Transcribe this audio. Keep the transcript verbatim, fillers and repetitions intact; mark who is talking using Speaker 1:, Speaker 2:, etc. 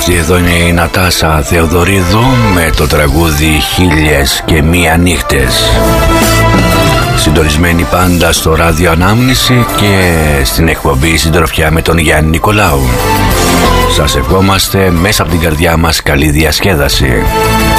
Speaker 1: Αυτή εδώ είναι η Νατάσα Θεοδωρίδου με το τραγούδι «Χίλιες και μία νύχτες». Συντονισμένη πάντα στο ράδιο Ανάμνηση και στην εκπομπή Συντροφιά με τον Γιάννη Νικολάου. Σας ευχόμαστε μέσα από την καρδιά μας καλή διασκέδαση.